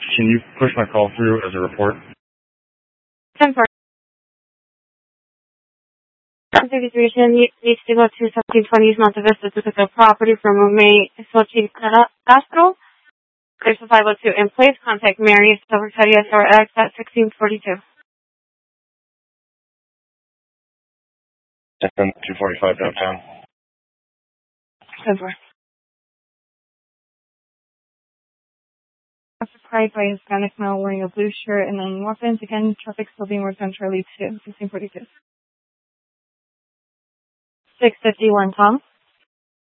Can you push my call through as a report? 10-4. 33 needs to go to 1720 Monte Vista to pick up property from roommate Sochi Castro. There's a 502 in place. Contact Mary Secretary SRX at 1642. 245 downtown. 10-4. Surprised by Hispanic male wearing a blue shirt and then weapons. Again, traffic still being worked on Charlie 2, 1642. 651 Tom.